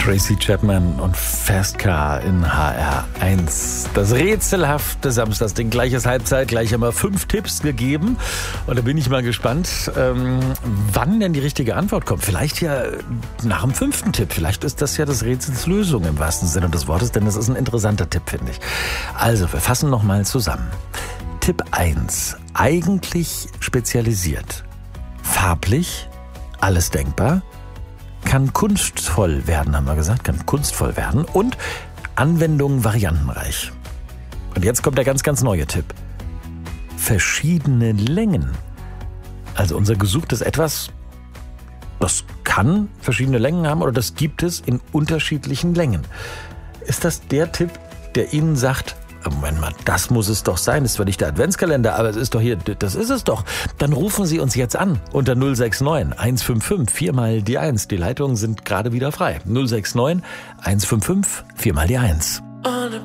Tracy Chapman und Fast Car in HR1. Das rätselhafte Samstagsding, gleiches Halbzeit, gleich haben wir 5 Tipps gegeben. Und da bin ich mal gespannt, wann denn die richtige Antwort kommt. Vielleicht ja nach dem 5. Tipp. Vielleicht ist das ja des Rätsels Lösung im wahrsten Sinne des Wortes, denn das ist ein interessanter Tipp, finde ich. Also, wir fassen nochmal zusammen. Tipp 1. Eigentlich spezialisiert. Farblich, alles denkbar. Kann kunstvoll werden, haben wir gesagt, kann kunstvoll werden und Anwendung variantenreich. Und jetzt kommt der ganz, ganz neue Tipp. Verschiedene Längen. Also unser gesuchtes Etwas, das kann verschiedene Längen haben oder das gibt es in unterschiedlichen Längen. Ist das der Tipp, der Ihnen sagt, Moment mal, das muss es doch sein. Das ist zwar nicht der Adventskalender, aber es ist doch hier, das ist es doch. Dann rufen Sie uns jetzt an unter 069 155 4 mal die 1. Die Leitungen sind gerade wieder frei. 069 155 4 mal die 1.